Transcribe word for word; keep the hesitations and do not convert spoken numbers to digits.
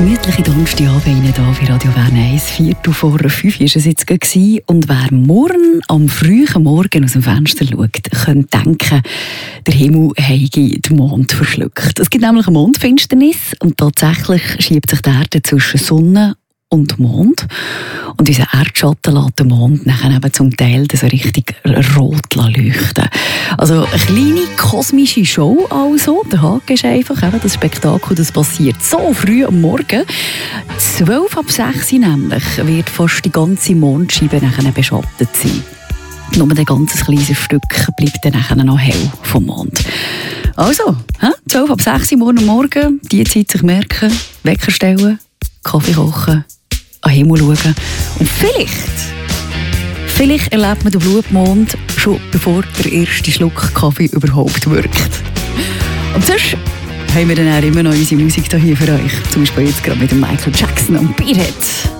gemütliche Donnerstagabend hier bei Radio Bern eins. Viertel vor fünf war es jetzt gewesen. Und wer morgen am frühen Morgen aus dem Fenster schaut, könnte denken, der Himmel habe den Mond verschluckt. Es gibt nämlich eine Mondfinsternis und tatsächlich schiebt sich die Erde zwischen Sonne und Mond. Und unser Erdschatten lässt den Mond nachher eben zum Teil so richtig rot leuchten. Also eine kleine kosmische Show also. Der Haken ist einfach, eben das Spektakel, das passiert so früh am Morgen. zwölf ab sechs nämlich wird fast die ganze Mondscheibe nachher beschattet sein. Nur ein ganz kleines Stück bleibt dann nachher noch hell vom Mond. Also, zwölf ab sechs morgen Morgen, die Zeit sich merken, Wecker stellen, Kaffee kochen, an den Himmel schauen. Und vielleicht, vielleicht erlebt man den Blutmond schon bevor der erste Schluck Kaffee überhaupt wirkt. Und sonst haben wir dann auch immer noch unsere Musik hier für euch. Zum Beispiel jetzt gerade mit dem Michael Jackson und Beat It.